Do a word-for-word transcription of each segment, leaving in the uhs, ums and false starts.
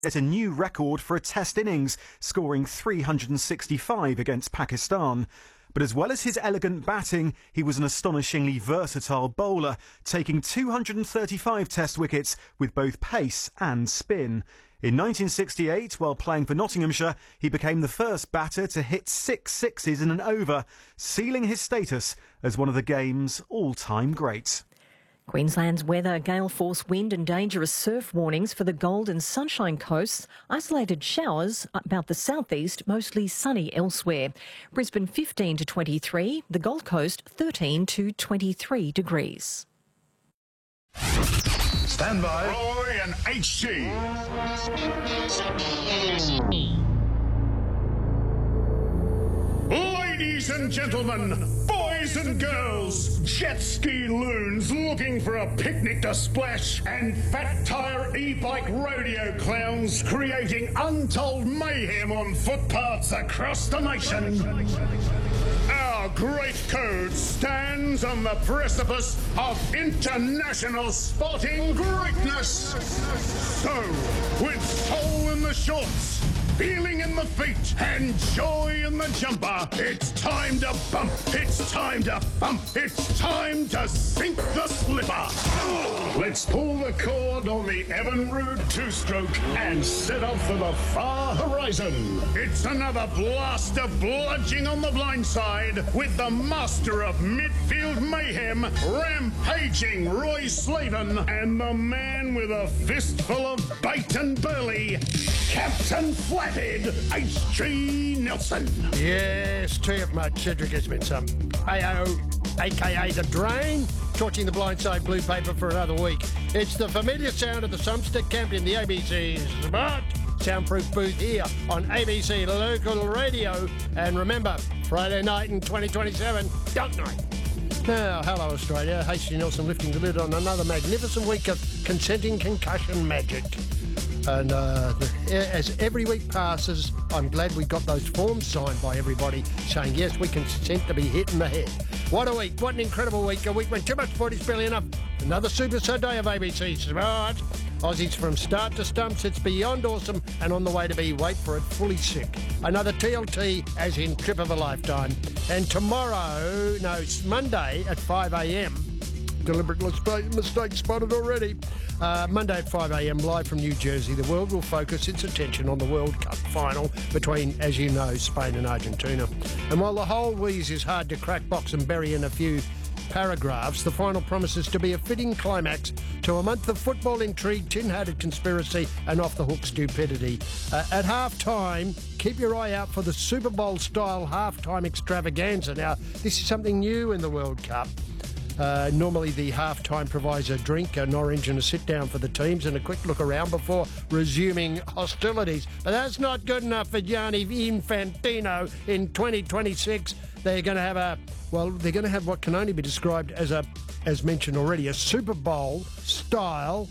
Set a new record for a Test innings, scoring three hundred sixty-five against Pakistan. But as well as his elegant batting, he was an astonishingly versatile bowler, taking two hundred thirty-five Test wickets with both pace and spin. In nineteen sixty-eight, while playing for Nottinghamshire, he became the first batter to hit six sixes in an over, sealing his status as one of the game's all-time greats. Queensland's weather, gale force wind and dangerous surf warnings for the Gold and Sunshine Coasts. Isolated showers about the southeast, mostly sunny elsewhere. Brisbane fifteen to twenty-three, the Gold Coast thirteen to twenty-three degrees. Stand by. Roy and H G. Ladies and gentlemen, boys and girls, jet ski loons looking for a picnic to splash, and fat tyre e-bike rodeo clowns creating untold mayhem on footpaths across the nation. Our great code stands on the precipice of international sporting greatness. So, with soul in the shorts, feeling in the feet, and joy in the jumper, it's time to bump, it's time to bump, it's time to sink the slipper. Let's pull the cord on the Evinrude two-stroke and set off for the far horizon. It's another blast of bludging on the blind side with the master of midfield mayhem, rampaging Roy Slavin, and the man with a fistful of bait and burley, Captain Flathead, H G Nelson. Yes, tee up, mate. Cedric Espenson. Hey, oh, a k a The Drain, torching the blindside blue paper for another week. It's the familiar sound of the Sumstead camp in the A B C Smart Soundproof booth here on A B C Local Radio. And remember, Friday night in twenty twenty-seven, Dunk Night. Now, hello Australia. H G Nelson lifting the lid on another magnificent week of consenting concussion magic. And uh, as every week passes, I'm glad we got those forms signed by everybody saying, yes, we consent to be hit in the head. What a week. What an incredible week. A week when too much sport is spilling up. Another Super Sunday of A B C Smart. Aussies from start to stumps. It's beyond awesome and on the way to be, wait for it, fully sick. Another T L T as in trip of a lifetime. And tomorrow, no, it's Monday at five a m, deliberate mistake spotted already. Uh, Monday at five a m, live from New Jersey, the world will focus its attention on the World Cup final between, as you know, Spain and Argentina. And while the whole wheeze is hard to crack, box and bury in a few paragraphs, the final promises to be a fitting climax to a month of football intrigue, tin-hatted conspiracy and off-the-hook stupidity. Uh, at half-time, keep your eye out for the Super Bowl-style half-time extravaganza. Now, this is something new in the World Cup. Uh, normally the half-time provides a drink, an orange and a sit-down for the teams and a quick look around before resuming hostilities. But that's not good enough for Gianni Infantino in twenty twenty-six. They're going to have a, well, they're going to have what can only be described as a, as mentioned already, a Super Bowl-style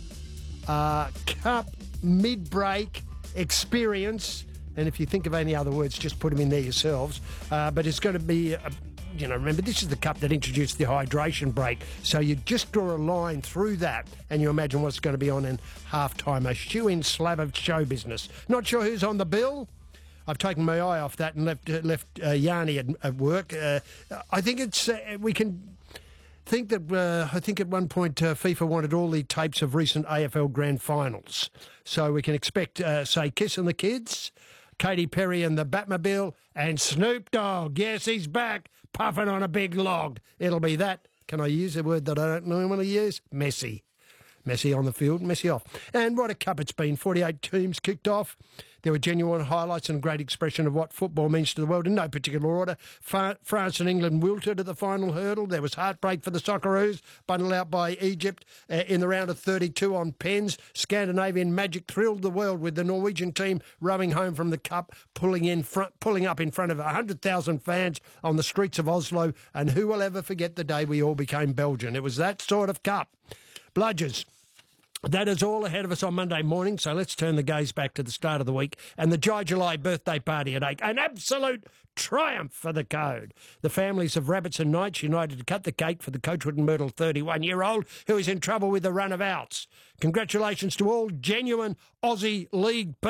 uh, cup mid-break experience. And if you think of any other words, just put them in there yourselves. Uh, but it's going to be... A, You know, remember, this is the cup that introduced the hydration break. So you just draw a line through that and you imagine what's going to be on in half-time. A shoe-in slab of show business. Not sure who's on the bill. I've taken my eye off that and left uh, left uh, Yanni at, at work. Uh, I think it's... Uh, we can... think that uh, I think at one point uh, FIFA wanted all the tapes of recent A F L Grand Finals. So we can expect, uh, say, Kiss and the Kids, Katy Perry and the Batmobile, and Snoop Dogg. Yes, he's back, puffing on a big log. It'll be that, can I use a word that I don't normally want to use? Messy. Messy on the field, messy off. And what a cup it's been. forty-eight teams kicked off. There were genuine highlights and a great expression of what football means to the world in no particular order. France and England wilted at the final hurdle. There was heartbreak for the Socceroos, bundled out by Egypt uh, in the round of thirty-two on pens. Scandinavian magic thrilled the world with the Norwegian team rowing home from the cup, pulling in front, pulling up in front of one hundred thousand fans on the streets of Oslo. And who will ever forget the day we all became Belgian? It was that sort of cup. Bludgers. That is all ahead of us on Monday morning, so let's turn the gaze back to the start of the week and the Jai July birthday party at eight. An absolute triumph for the Code. The families of Rabbits and Knights united to cut the cake for the Coachwood and Myrtle thirty-one-year-old who is in trouble with the run of outs. Congratulations to all genuine Aussie League people.